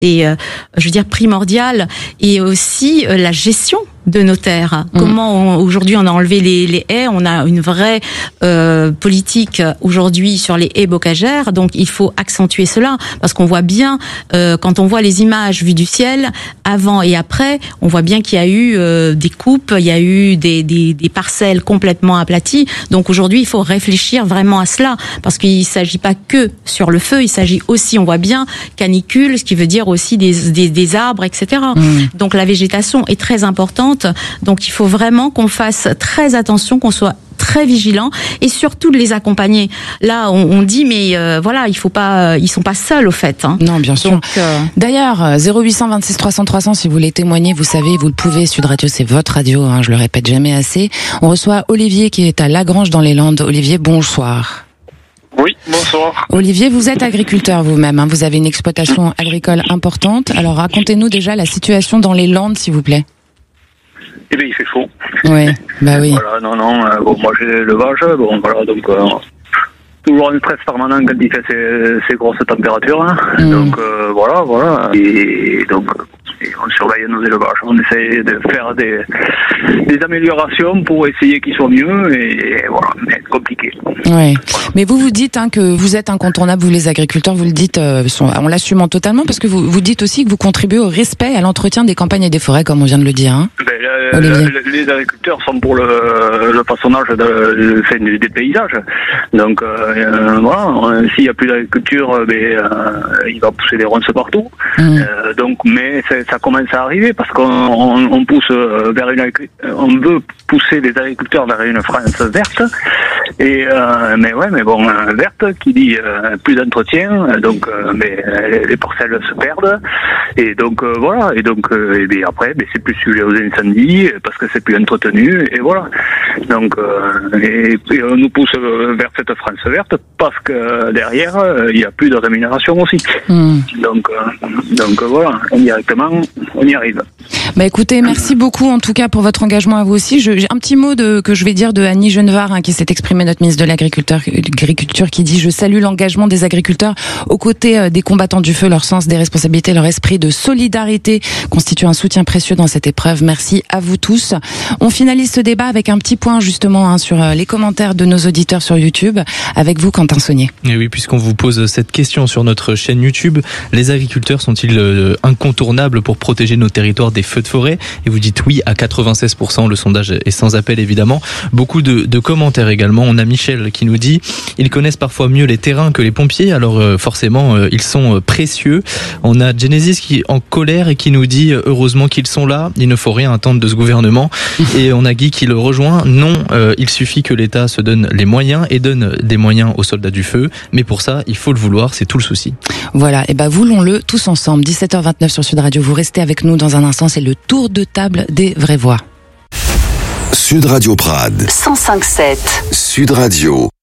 est, je veux dire, primordial, et aussi la gestion de nos terres. Comment aujourd'hui on a enlevé les haies, on a une vraie politique aujourd'hui sur les haies bocagères, donc il faut accentuer cela, parce qu'on voit bien, quand on voit les images vues du ciel, avant et après, on voit bien qu'il y a eu des coupes, il y a eu des parcelles complètement aplaties, donc aujourd'hui il faut réfléchir vraiment à cela, parce qu'il ne s'agit pas que sur le feu, il s'agit aussi, on voit bien, canicule, ce qui veut dire aussi des arbres, etc. Donc la végétation est très importante. Donc il faut vraiment qu'on fasse très attention, qu'on soit très vigilant et surtout de les accompagner. Là, on dit mais voilà, il faut pas, ils sont pas seuls au fait. Hein. Non, bien sûr. Donc, d'ailleurs, 0800 26 300 300, si vous voulez témoigner, vous savez, vous le pouvez. Sud Radio, c'est votre radio, hein, je le répète jamais assez. On reçoit Olivier qui est à Lagrange dans les Landes. Olivier, bonsoir. Oui, bonsoir. Olivier, vous êtes agriculteur vous-même, hein, vous avez une exploitation agricole importante. Alors racontez-nous déjà la situation dans les Landes, s'il vous plaît. Eh bien, il fait chaud. Oui, bah oui. Voilà, bon, moi j'ai l'élevage, bon, voilà, donc toujours un stress permanent quand il fait ces grosses températures, hein. Donc voilà, et donc on surveille nos élevages, on essaie de faire des améliorations pour essayer qu'ils soient mieux, et voilà, mais c'est compliqué. Ouais. Voilà. Mais vous dites que vous êtes incontournables, vous les agriculteurs, vous le dites, on l'assume totalement, parce que vous dites aussi que vous contribuez au respect et à l'entretien des campagnes et des forêts, comme on vient de le dire. Hein. Les agriculteurs sont pour le façonnage des paysages. Donc voilà, s'il n'y a plus d'agriculture, il va pousser des ronces partout. Donc, mais ça commence à arriver parce qu'on pousse vers on veut pousser les agriculteurs vers une France verte. Et mais bon, verte qui dit plus d'entretien, donc les parcelles se perdent. Et donc voilà, et bien après, c'est plus sujet aux incendies parce que c'est plus entretenu, et voilà. Donc et on nous pousse vers cette France verte parce que derrière il n'y a plus de rémunération aussi. Donc voilà, indirectement on y arrive. Bah écoutez, merci beaucoup en tout cas pour votre engagement à vous aussi. J'ai un petit mot que je vais dire de Annie Genevard, hein, qui s'est exprimée, notre ministre de l'Agriculture, qui dit: je salue l'engagement des agriculteurs aux côtés des combattants du feu, leur sens des responsabilités, leur esprit de solidarité constitue un soutien précieux dans cette épreuve. Merci à vous tous. On finalise ce débat avec un petit point justement, hein, sur les commentaires de nos auditeurs sur YouTube, avec vous Quentin Saunier. Et oui, puisqu'on vous pose cette question sur notre chaîne YouTube, les agriculteurs sont-ils incontournables pour protéger nos territoires des feux de forêt? Et vous dites oui à 96%, le sondage est sans appel évidemment. Beaucoup de commentaires également. On a Michel qui nous dit: ils connaissent parfois mieux les terrains que les pompiers, alors forcément ils sont précieux. On a Genesis qui est en colère et qui nous dit: heureusement qu'ils sont là, il ne faut rien attendre de ce gouvernement. Et on a Guy qui le rejoint: non, il suffit que l'État se donne les moyens et donne des moyens aux soldats du feu, mais pour ça il faut le vouloir, c'est tout le souci. Voilà, et voulons-le tous ensemble. 17h29 sur Sud Radio, vous restez avec nous dans un instant, c'est le tour de table des vraies voix. Sud Radio Prades 105.7 Sud Radio.